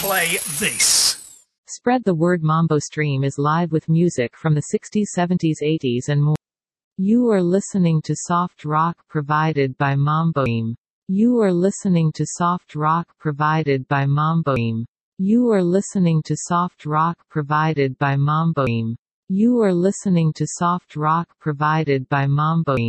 play this. Spread the word. Mambo Stream is live with music from the 60s, 70s, 80s and more. You are listening to soft rock provided by Mambo Stream. You are listening to soft rock provided by Mambo Stream. You are listening to soft rock provided by Mambo Stream. You are listening to soft rock provided by Mambo Stream.